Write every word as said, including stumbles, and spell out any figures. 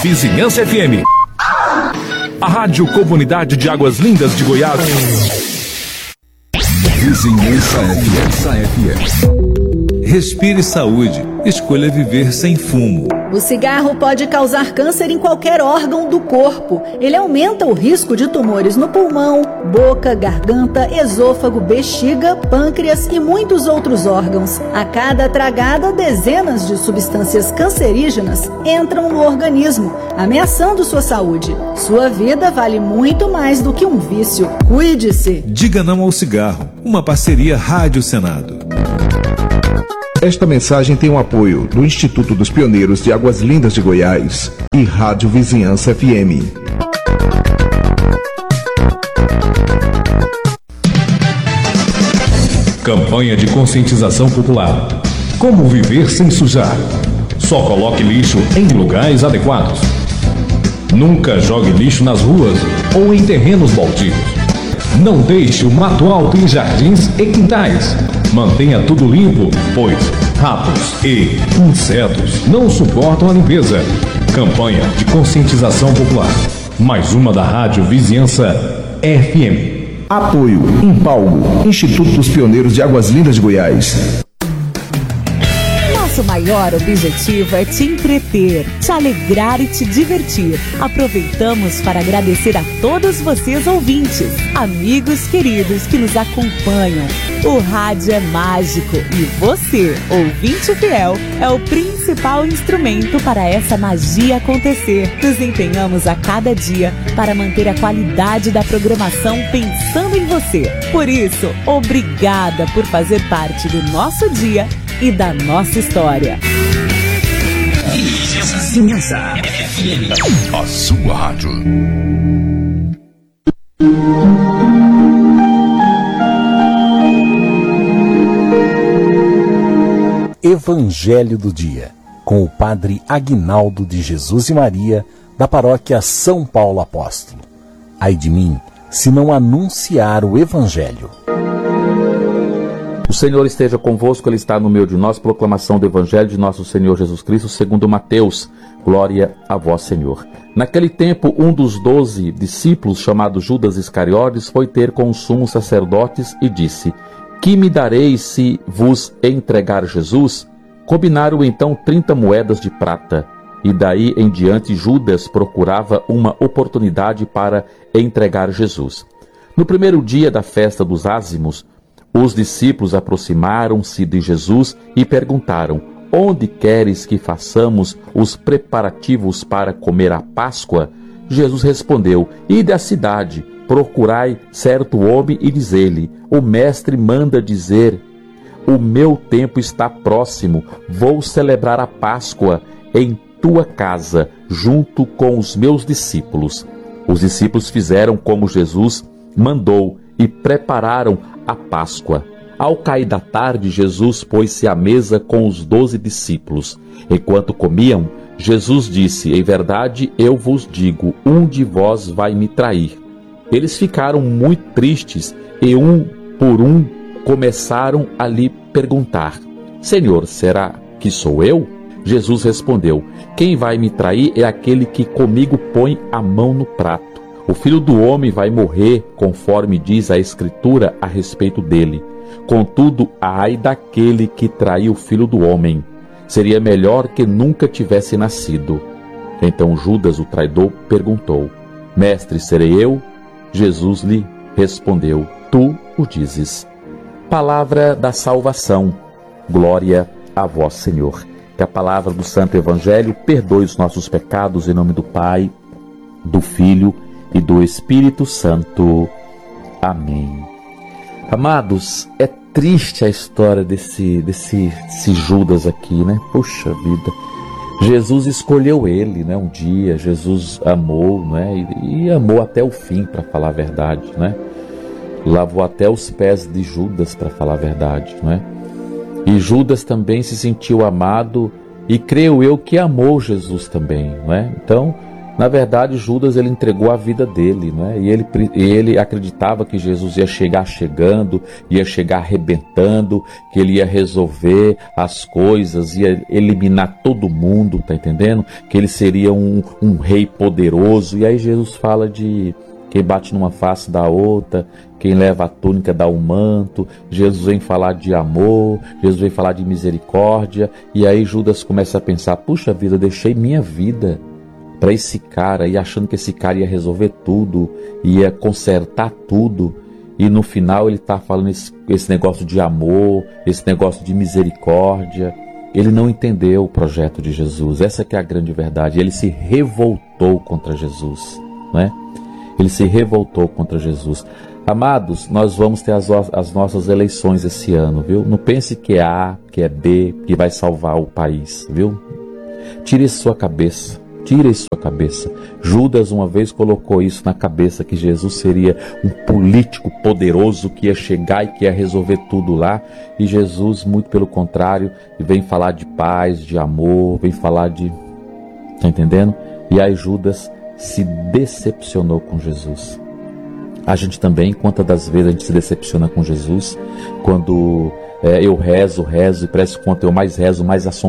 Vizinhança F M. A Rádio Comunidade de Águas Lindas de Goiás. Vizinhança F M. Respire saúde. Escolha viver sem fumo. O cigarro pode causar câncer em qualquer órgão do corpo. Ele aumenta o risco de tumores no pulmão, boca, garganta, esôfago, bexiga, pâncreas e muitos outros órgãos. A cada tragada, dezenas de substâncias cancerígenas entram no organismo, ameaçando sua saúde. Sua vida vale muito mais do que um vício. Cuide-se. Diga não ao cigarro. Uma parceria Rádio Senado. Esta mensagem tem o apoio do Instituto dos Pioneiros de Águas Lindas de Goiás e Rádio Vizinhança F M. Campanha de conscientização popular. Como viver sem sujar? Só coloque lixo em lugares adequados. Nunca jogue lixo nas ruas ou em terrenos baldios. Não deixe o mato alto em jardins e quintais. Mantenha tudo limpo, pois ratos e insetos não suportam a limpeza. Campanha de conscientização popular. Mais uma da Rádio Vizinhança F M. Apoio Impalgo, Instituto dos Pioneiros de Águas Lindas de Goiás. Nosso maior objetivo é te entreter, te alegrar e te divertir. Aproveitamos para agradecer a todos vocês ouvintes, amigos queridos que nos acompanham. O rádio é mágico e você, ouvinte fiel, é o principal instrumento para essa magia acontecer. Nos empenhamos a cada dia para manter a qualidade da programação pensando em você. Por isso, obrigada por fazer parte do nosso dia e da nossa história. Vizinhança F M, a sua rádio. Evangelho do Dia, com o Padre Aguinaldo de Jesus e Maria, da paróquia São Paulo Apóstolo. Ai de mim, se não anunciar o Evangelho. O Senhor esteja convosco, Ele está no meio de nós. Proclamação do Evangelho de nosso Senhor Jesus Cristo, segundo Mateus. Glória a vós, Senhor. Naquele tempo, um dos doze discípulos, chamado Judas Iscariotes, foi ter com os sumos sacerdotes e disse: Que me dareis se vos entregar Jesus? Combinaram então trinta moedas de prata. E daí em diante Judas procurava uma oportunidade para entregar Jesus. No primeiro dia da festa dos ázimos, os discípulos aproximaram-se de Jesus e perguntaram: Onde queres que façamos os preparativos para comer a Páscoa? Jesus respondeu: Ide à cidade, procurai certo homem e diz-lhe: O mestre manda dizer: O meu tempo está próximo, vou celebrar a Páscoa em tua casa, junto com os meus discípulos. Os discípulos fizeram como Jesus mandou e prepararam a Páscoa. Ao cair da tarde, Jesus pôs-se à mesa com os doze discípulos. Enquanto comiam, Jesus disse: Em verdade, eu vos digo, um de vós vai me trair. Eles ficaram muito tristes e, um por um, começaram a lhe perguntar: Senhor, será que sou eu? Jesus respondeu: Quem vai me trair é aquele que comigo põe a mão no prato. O Filho do Homem vai morrer, conforme diz a Escritura a respeito dele. Contudo, ai daquele que traiu o Filho do Homem. Seria melhor que nunca tivesse nascido. Então Judas, o traidor, perguntou: Mestre, serei eu? Jesus lhe respondeu: Tu o dizes. Palavra da salvação. Glória a vós, Senhor. Que a palavra do Santo Evangelho perdoe os nossos pecados, em nome do Pai, do Filho e do Espírito Santo. Amém. Amados, é triste a história desse, desse, desse Judas aqui, né? Puxa vida. Jesus escolheu ele, né? Um dia, Jesus amou, né? E, e amou até o fim, para falar a verdade, né? Lavou até os pés de Judas, para falar a verdade, né? E Judas também se sentiu amado e creio eu que amou Jesus também, né? Então, Na verdade, Judas ele entregou a vida dele, né? E ele, ele acreditava que Jesus ia chegar chegando, ia chegar arrebentando, que ele ia resolver as coisas, ia eliminar todo mundo, tá entendendo? Que ele seria um, um rei poderoso. E aí Jesus fala de quem bate numa face dá outra, quem leva a túnica dá o manto. Jesus vem falar de amor, Jesus vem falar de misericórdia. E aí Judas começa a pensar, puxa vida, eu deixei minha vida para esse cara, e achando que esse cara ia resolver tudo, ia consertar tudo, e no final ele está falando esse, esse negócio de amor, esse negócio de misericórdia. Ele não entendeu o projeto de Jesus, essa que é a grande verdade. Ele se revoltou contra Jesus, né? Ele se revoltou contra Jesus. Amados, nós vamos ter as, as nossas eleições esse ano, viu? Não pense que é A, que é B, que vai salvar o país, viu? Tire isso da sua cabeça. Tira isso da sua cabeça. Judas uma vez colocou isso na cabeça, que Jesus seria um político poderoso que ia chegar e que ia resolver tudo lá. E Jesus, muito pelo contrário, vem falar de paz, de amor, vem falar de... Tá entendendo? E aí Judas se decepcionou com Jesus. A gente também, quantas das vezes a gente se decepciona com Jesus, quando é, eu rezo, rezo, e parece que quanto eu mais rezo, mais assombrado